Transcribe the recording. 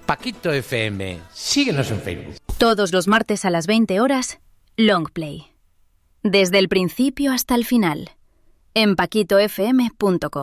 Paquito FM. Síguenos en Facebook. Todos los martes a las 20 horas, Longplay. Desde el principio hasta el final. En paquitofm.com.